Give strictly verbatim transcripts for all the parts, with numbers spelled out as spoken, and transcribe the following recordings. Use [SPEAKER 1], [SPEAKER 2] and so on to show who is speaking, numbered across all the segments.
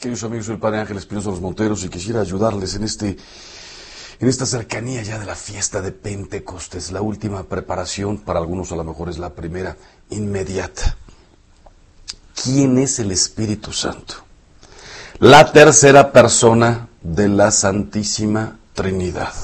[SPEAKER 1] Queridos amigos, soy el Padre Ángel Espinosa Los Monteros y quisiera ayudarles en este, en esta cercanía ya de la fiesta de Pentecostés, la última preparación, para algunos a lo mejor es la primera, inmediata. ¿Quién es el Espíritu Santo? La tercera persona de la Santísima Trinidad.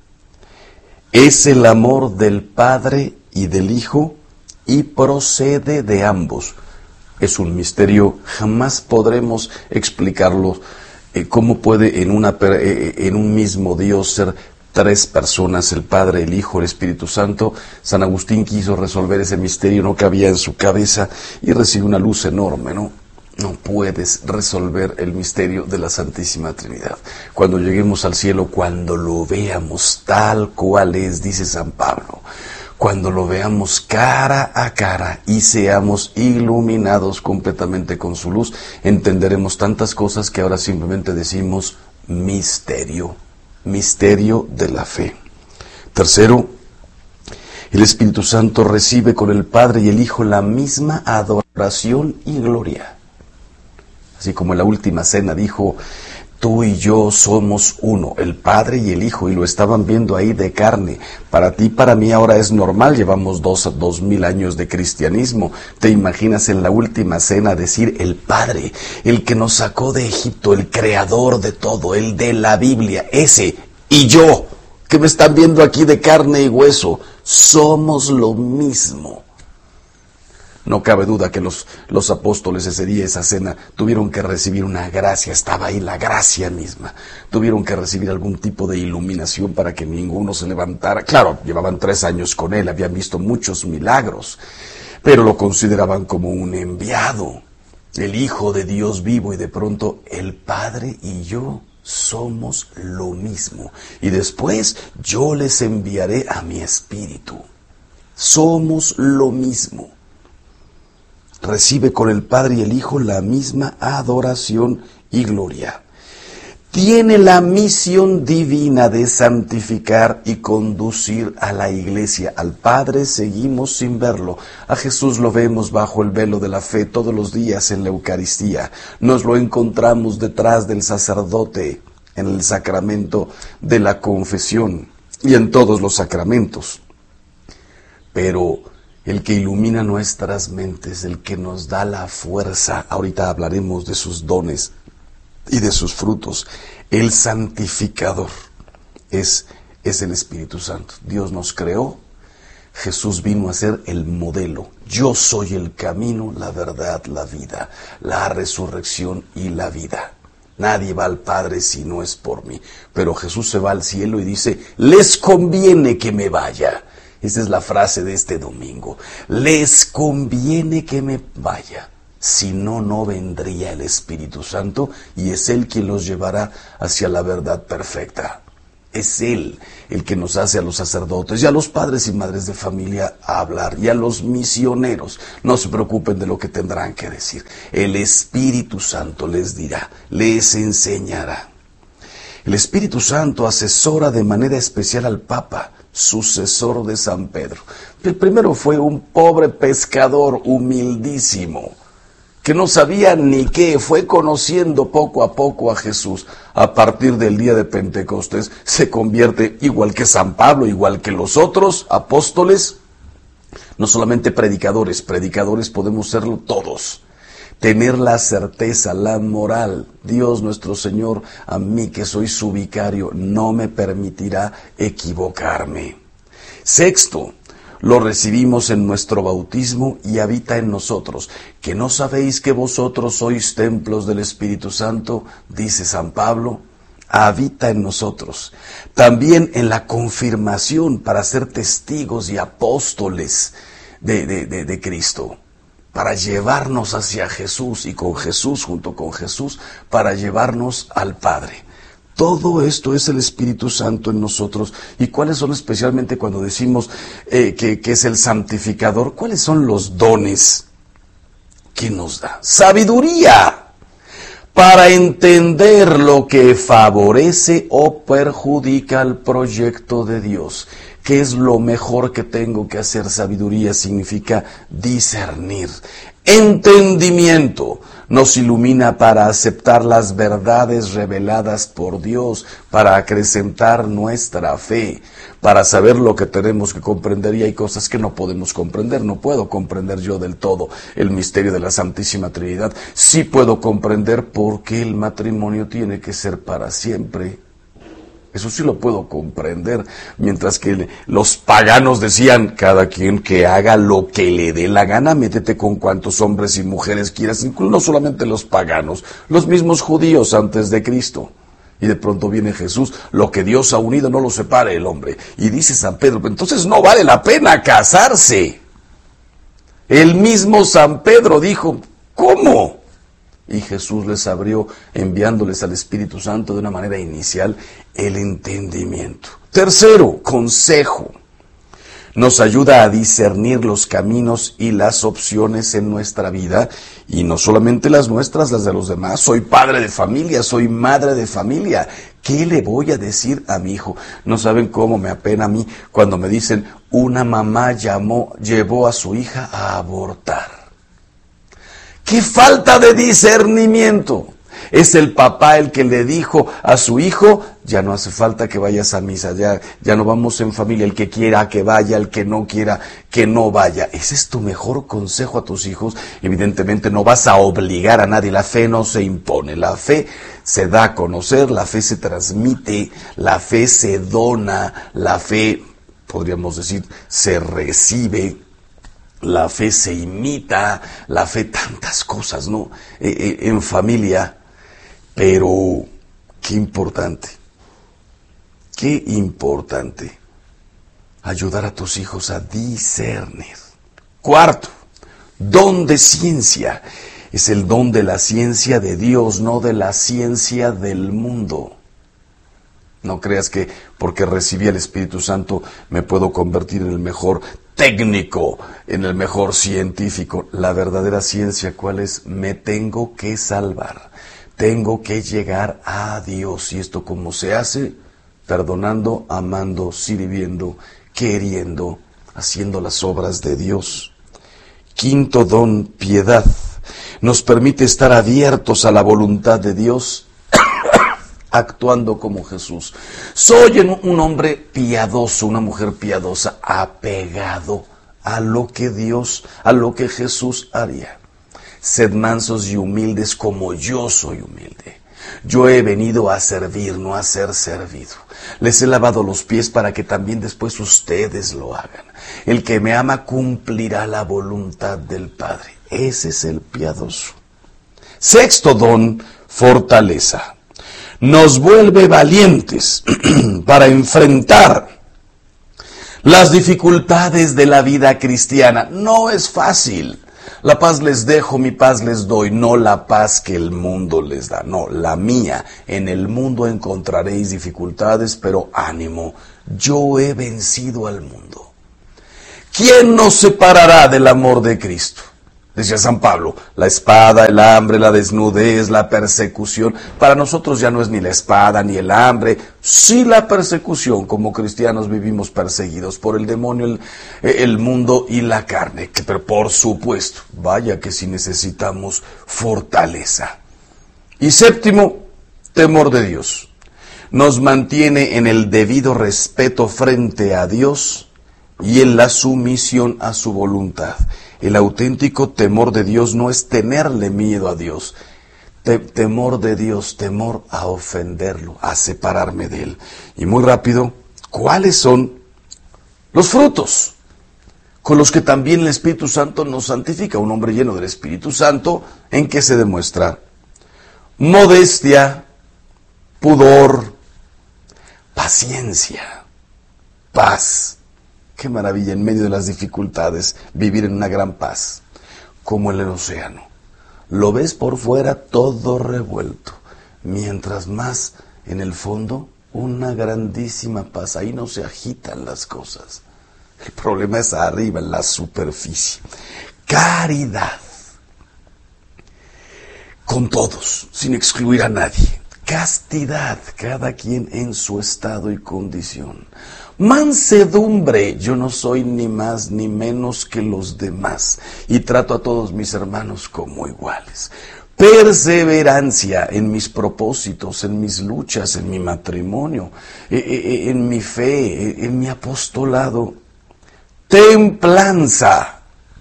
[SPEAKER 1] Es el amor del Padre y del Hijo y procede de ambos. Es un misterio, jamás podremos explicarlo. Eh, ¿Cómo puede en, una, eh, en un mismo Dios ser tres personas, el Padre, el Hijo, el Espíritu Santo? San Agustín quiso resolver ese misterio, no cabía en su cabeza y recibió una luz enorme, ¿no? No puedes resolver el misterio de la Santísima Trinidad. Cuando lleguemos al cielo, cuando lo veamos tal cual es, dice San Pablo, cuando lo veamos cara a cara y seamos iluminados completamente con su luz, entenderemos tantas cosas que ahora simplemente decimos misterio, misterio de la fe. Tercero, el Espíritu Santo recibe con el Padre y el Hijo la misma adoración y gloria. Así como en la última cena dijo, tú y yo somos uno, el Padre y el Hijo, y lo estaban viendo ahí de carne. Para ti, para mí ahora es normal, llevamos dos, dos mil años de cristianismo. ¿Te imaginas en la última cena decir el Padre, el que nos sacó de Egipto, el creador de todo, el de la Biblia, ese, y yo, que me están viendo aquí de carne y hueso, somos lo mismo? No cabe duda que los, los apóstoles ese día, esa cena, tuvieron que recibir una gracia, estaba ahí la gracia misma. Tuvieron que recibir algún tipo de iluminación para que ninguno se levantara. Claro, llevaban tres años con él, habían visto muchos milagros, pero lo consideraban como un enviado, el Hijo de Dios vivo, y de pronto el Padre y yo somos lo mismo. Y después yo les enviaré a mi Espíritu. Somos lo mismo. Recibe con el Padre y el Hijo la misma adoración y gloria. Tiene la misión divina de santificar y conducir a la Iglesia. Al Padre seguimos sin verlo. A Jesús lo vemos bajo el velo de la fe todos los días en la Eucaristía. Nos lo encontramos detrás del sacerdote en el sacramento de la confesión y en todos los sacramentos. Pero el que ilumina nuestras mentes, el que nos da la fuerza, ahorita hablaremos de sus dones y de sus frutos, el santificador, es, es el Espíritu Santo. Dios nos creó, Jesús vino a ser el modelo. Yo soy el camino, la verdad, la vida, la resurrección y la vida. Nadie va al Padre si no es por mí. Pero Jesús se va al cielo y dice, les conviene que me vaya. Esta es la frase de este domingo. Les conviene que me vaya. Si no, no vendría el Espíritu Santo y es Él quien los llevará hacia la verdad perfecta. Es Él el que nos hace a los sacerdotes y a los padres y madres de familia a hablar y a los misioneros. No se preocupen de lo que tendrán que decir. El Espíritu Santo les dirá, les enseñará. El Espíritu Santo asesora de manera especial al Papa, sucesor de San Pedro. El primero fue un pobre pescador humildísimo, que no sabía ni qué, fue conociendo poco a poco a Jesús. A partir del día de Pentecostés se convierte igual que San Pablo, igual que los otros apóstoles, no solamente predicadores, predicadores podemos serlo todos. Tener la certeza, la moral, Dios nuestro Señor, a mí que soy su vicario, no me permitirá equivocarme. Sexto, lo recibimos en nuestro bautismo y habita en nosotros. ¿Que no sabéis que vosotros sois templos del Espíritu Santo? Dice San Pablo, habita en nosotros. También en la confirmación para ser testigos y apóstoles de, de, de, de Cristo. Para llevarnos hacia Jesús y con Jesús, junto con Jesús, para llevarnos al Padre. Todo esto es el Espíritu Santo en nosotros. ¿Y cuáles son especialmente cuando decimos eh, que, que es el santificador? ¿Cuáles son los dones que nos da? Sabiduría para entender lo que favorece o perjudica al proyecto de Dios. ¿Qué es lo mejor que tengo que hacer? Sabiduría significa discernir. Entendimiento, nos ilumina para aceptar las verdades reveladas por Dios, para acrecentar nuestra fe, para saber lo que tenemos que comprender, y hay cosas que no podemos comprender. No puedo comprender yo del todo el misterio de la Santísima Trinidad. Sí puedo comprender por qué el matrimonio tiene que ser para siempre. Eso sí lo puedo comprender, mientras que los paganos decían, cada quien que haga lo que le dé la gana, métete con cuantos hombres y mujeres quieras, incluso no solamente los paganos, los mismos judíos antes de Cristo. Y de pronto viene Jesús, lo que Dios ha unido no lo separe el hombre. Y dice San Pedro, entonces no vale la pena casarse. El mismo San Pedro dijo, ¿cómo? Y Jesús les abrió, enviándoles al Espíritu Santo de una manera inicial, el entendimiento. Tercero, consejo. Nos ayuda a discernir los caminos y las opciones en nuestra vida, y no solamente las nuestras, las de los demás. Soy padre de familia, soy madre de familia. ¿Qué le voy a decir a mi hijo? No saben cómo me apena a mí cuando me dicen, una mamá llamó, llevó a su hija a abortar. ¡Qué falta de discernimiento! Es el papá el que le dijo a su hijo, ya no hace falta que vayas a misa, ya, ya no vamos en familia, el que quiera que vaya, el que no quiera que no vaya. ¿Ese es tu mejor consejo a tus hijos? Evidentemente no vas a obligar a nadie, la fe no se impone, la fe se da a conocer, la fe se transmite, la fe se dona, la fe, podríamos decir, se recibe. La fe se imita, la fe tantas cosas, ¿no? Eh, eh, en familia, pero qué importante, qué importante ayudar a tus hijos a discernir. Cuarto, don de ciencia. Es el don de la ciencia de Dios, no de la ciencia del mundo. No creas que porque recibí el Espíritu Santo me puedo convertir en el mejor técnico, en el mejor científico. La verdadera ciencia, ¿cuál es? Me tengo que salvar, tengo que llegar a Dios. ¿Y esto cómo se hace? Perdonando, amando, sirviendo, queriendo, haciendo las obras de Dios. Quinto don, piedad. Nos permite estar abiertos a la voluntad de Dios, actuando como Jesús. Soy un hombre piadoso, una mujer piadosa, apegado a lo que Dios, a lo que Jesús haría. Sed mansos y humildes como yo soy humilde. Yo he venido a servir, no a ser servido. Les he lavado los pies para que también después ustedes lo hagan. El que me ama cumplirá la voluntad del Padre. Ese es el piadoso. Sexto don, fortaleza. Nos vuelve valientes para enfrentar las dificultades de la vida cristiana. No es fácil. La paz les dejo, mi paz les doy, no la paz que el mundo les da, no, la mía. En el mundo encontraréis dificultades, pero ánimo, yo he vencido al mundo. ¿Quién nos separará del amor de Cristo? Decía San Pablo, la espada, el hambre, la desnudez, la persecución. Para nosotros ya no es ni la espada ni el hambre, sí la persecución. Como cristianos vivimos perseguidos por el demonio, el, el mundo y la carne. Pero por supuesto, vaya que si necesitamos fortaleza. Y séptimo, temor de Dios. Nos mantiene en el debido respeto frente a Dios y en la sumisión a su voluntad. El auténtico temor de Dios no es tenerle miedo a Dios. Te, temor de Dios, temor a ofenderlo, a separarme de Él. Y muy rápido, ¿cuáles son los frutos con los que también el Espíritu Santo nos santifica? Un hombre lleno del Espíritu Santo, ¿en qué se demuestra? Modestia, pudor, paciencia, paz. Qué maravilla en medio de las dificultades vivir en una gran paz, como en el océano. Lo ves por fuera todo revuelto, mientras más en el fondo una grandísima paz. Ahí no se agitan las cosas. El problema es arriba, en la superficie. Caridad. Con todos, sin excluir a nadie. Castidad, cada quien en su estado y condición. Mansedumbre, yo no soy ni más ni menos que los demás y trato a todos mis hermanos como iguales. perseverancia en mis propósitos, en mis luchas, en mi matrimonio, en mi fe, en mi apostolado, templanza,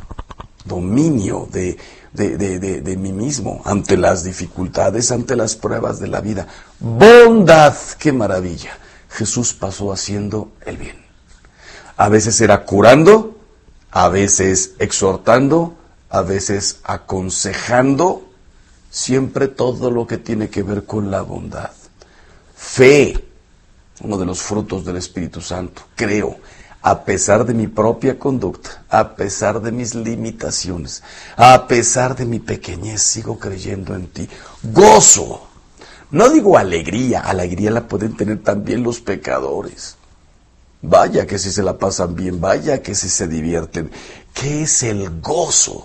[SPEAKER 1] dominio de, de, de, de, de mí mismo ante las dificultades, ante las pruebas de la vida, bondad, qué maravilla. Jesús pasó haciendo el bien. A veces era curando, a veces exhortando, a veces aconsejando, siempre todo lo que tiene que ver con la bondad. Fe, uno de los frutos del Espíritu Santo. Creo, a pesar de mi propia conducta, a pesar de mis limitaciones, a pesar de mi pequeñez, sigo creyendo en ti. Gozo. No digo alegría, alegría la pueden tener también los pecadores. Vaya que si se la pasan bien, vaya que si se divierten. ¿Qué es el gozo?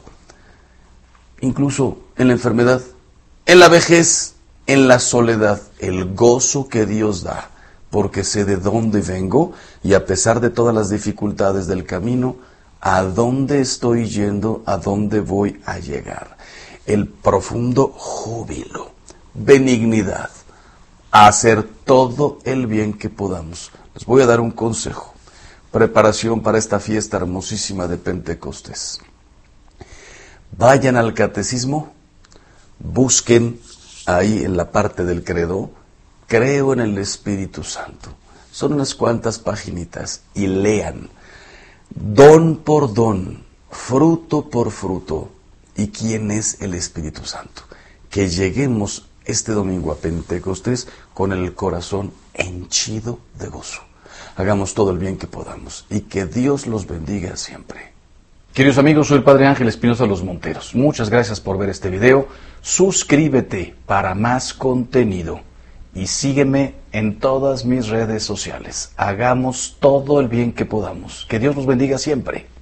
[SPEAKER 1] Incluso en la enfermedad, en la vejez, en la soledad, el gozo que Dios da, porque sé de dónde vengo y a pesar de todas las dificultades del camino, a dónde estoy yendo, a dónde voy a llegar. El profundo júbilo, benignidad, a hacer todo el bien que podamos. Les voy a dar un consejo, preparación para esta fiesta hermosísima de Pentecostés. Vayan al catecismo, busquen ahí en la parte del credo, creo en el Espíritu Santo. Son unas cuantas paginitas y lean don por don, fruto por fruto, y quién es el Espíritu Santo. Que lleguemos este domingo a Pentecostés con el corazón henchido de gozo. Hagamos todo el bien que podamos y que Dios los bendiga siempre. Queridos amigos, soy el Padre Ángel Espinosa Los Monteros. Muchas gracias por ver este video. Suscríbete para más contenido y sígueme en todas mis redes sociales. Hagamos todo el bien que podamos. Que Dios los bendiga siempre.